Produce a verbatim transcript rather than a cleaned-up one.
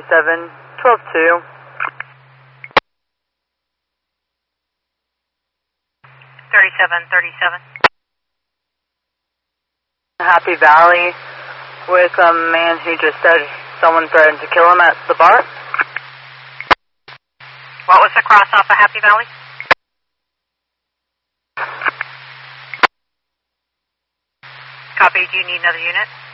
seven, twelve two. thirty-seven thirty-seven. Happy Valley with a man who just said someone threatened to kill him at the bar. What was the cross off of Happy Valley? Copy, do you need another unit?